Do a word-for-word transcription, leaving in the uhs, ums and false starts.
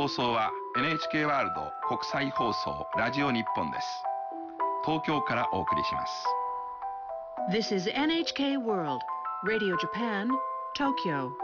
放送は エヌエイチケー ワールド国際放送ラジオ日本です。東京からお送りします。 This is エヌエイチケー World Radio Japan, Tokyo.